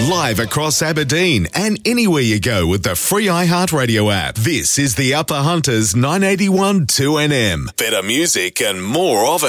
Live across Aberdeen and anywhere you go with the free iHeartRadio app. This is the Upper Hunters 981 2NM. Better music and more of it.